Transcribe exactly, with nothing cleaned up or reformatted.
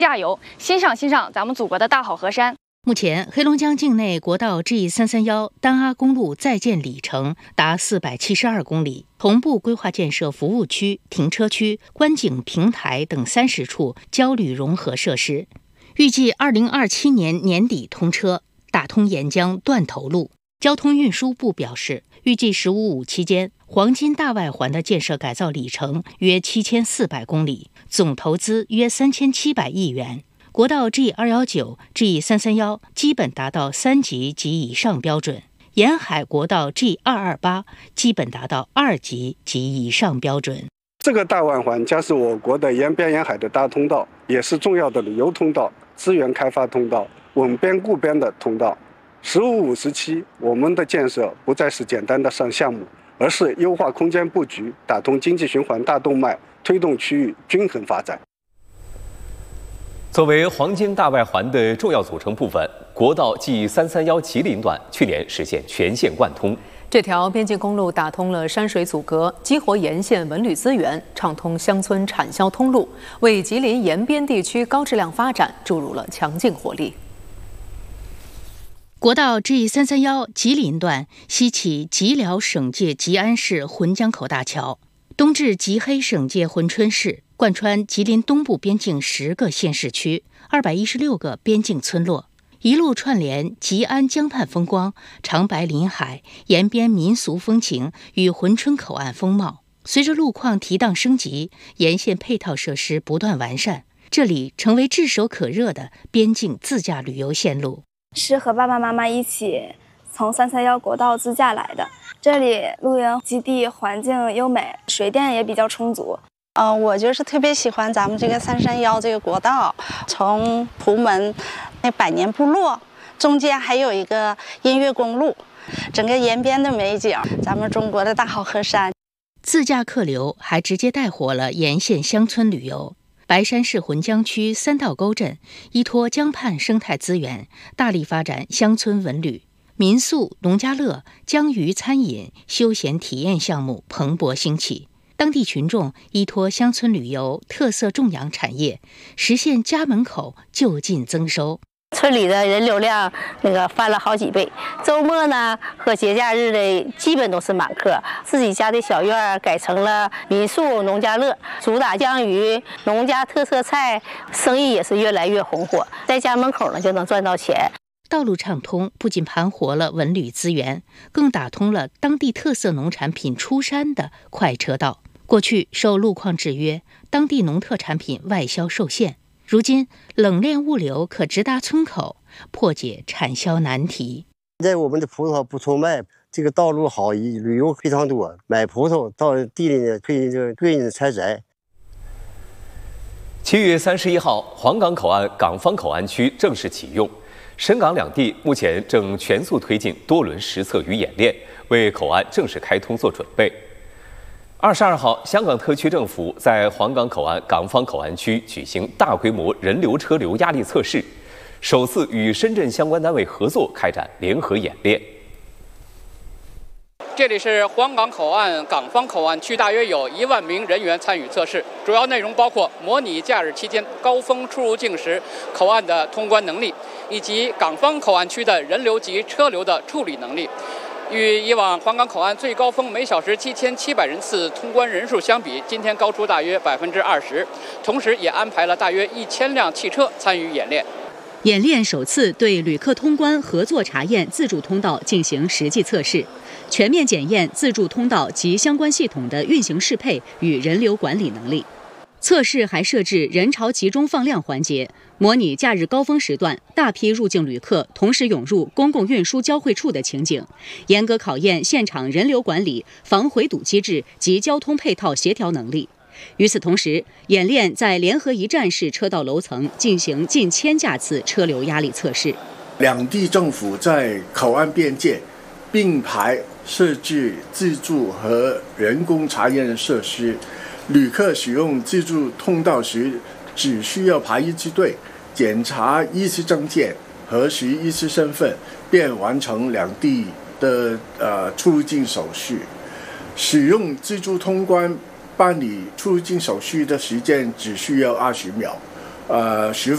加油，欣赏欣赏咱们祖国的大好河山。 目前，黑龙江境内国道 G 三三一丹阿公路在建里程达四百七十二公里，同步规划建设服务区、停车区、观景平台等三十处交旅融合设施，预计二零二七年年底通车，打通沿江断头路。交通运输部表示，预计“十五五”期间，黄金大外环的建设改造里程约七千四百公里，总投资约三千七百亿元。国道 G 二一九、G 三三一基本达到三级及以上标准，沿海国道 G 二二八基本达到二级及以上标准。 这个大外环将是我国的沿边沿海的大通道，也是重要的旅游通道、资源开发通道、稳边固边的通道。十五五时期，我们的建设不再是简单的上项目，而是优化空间布局，打通经济循环大动脉，推动区域均衡发展。 作为黄金大外环的重要组成部分，国道 G 三三一吉林段去年实现全线贯通。 这条边境公路打通了山水阻隔，激活沿线文旅资源，畅通乡村产销通路，为吉林沿边地区高质量发展注入了强劲活力。 国道 G 三三一吉林段西起吉辽省界吉安市浑江口大桥，东至吉黑省界珲春市，贯穿吉林东部边境十个县市区、二百一十六个边境村落，一路串联吉安江畔风光、长白临海、沿边民俗风情与珲春口岸风貌。随着路况提档升级，沿线配套设施不断完善，这里成为炙手可热的边境自驾旅游线路。 是和爸爸妈妈一起从三三一国道自驾来的，这里露营基地环境优美，水电也比较充足。 呃，我就是特别喜欢咱们这个三三一这个国道，从蒲门那百年部落，中间还有一个音乐公路，整个沿边的美景，咱们中国的大好河山。 自驾客流还直接带火了沿线乡村旅游。白山市浑江区三道沟镇依托江畔生态资源，大力发展乡村文旅、民宿、农家乐、江渔餐饮、休闲体验项目蓬勃兴起。当地群众依托乡村旅游特色种养产业，实现家门口就近增收。 村里的人流量那个翻了好几倍，周末呢和节假日的基本都是满客。自己家的小院改成了民宿、农家乐，主打江鱼、农家特色菜，生意也是越来越红火，在家门口呢就能赚到钱。 道路畅通不仅盘活了文旅资源，更打通了当地特色农产品出山的快车道。过去受路况制约，当地农特产品外销受限，如今冷链物流可直达村口，破解产销难题。 现在我们的葡萄不愁卖，这个道路好，旅游非常多，买葡萄到地里呢可以就对应采摘。 七月三十一号，黄岗口岸港方口岸区正式启用，深港两地目前正全速推进多轮实测与演练，为口岸正式开通做准备。二十二号，香港特区政府在黄岗口岸港方口岸区举行大规模人流车流压力测试，首次与深圳相关单位合作开展联合演练。 这里是黄岗口岸港方口岸区，大约有一万名人员参与测试，主要内容包括模拟假日期间高峰出入境时口岸的通关能力，以及港方口岸区的人流及车流的处理能力。与以往黄岗口岸最高峰每小时七千七百人次通关人数相比，今天高出大约百分之二十，同时也安排了大约一千辆汽车参与演练。 演练首次对旅客通关合作查验自助通道进行实际测试，全面检验自助通道及相关系统的运行适配与人流管理能力。测试还设置人潮集中放量环节，模拟假日高峰时段大批入境旅客同时涌入公共运输交汇处的情景，严格考验现场人流管理、防回堵机制及交通配套协调能力。与此同时，演练在联合一站式车道楼层进行近千架次车流压力测试。 两地政府在口岸边界并排设置自助和人工查验设施，旅客使用自助通道时只需要排一支队，检查一次证件，核实一次身份，便完成两地的呃出入境手续。使用自助通关办理出入境手续的时间只需要二十秒，呃，十